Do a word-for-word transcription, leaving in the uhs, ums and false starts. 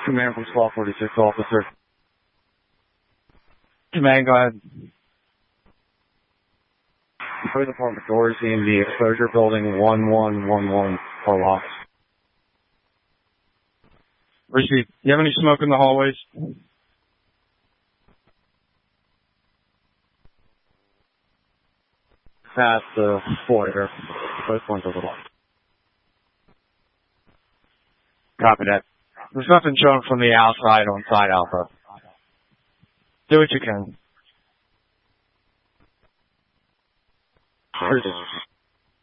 Command from Squad forty-six, officer. Command, go ahead. Police Department doors in the exposure building one one one one are locked. Receive. You have any smoke in the hallways? Past the foyer. Both ones are locked. Copy that. There's nothing showing from the outside on side Alpha. Do what you can. Here's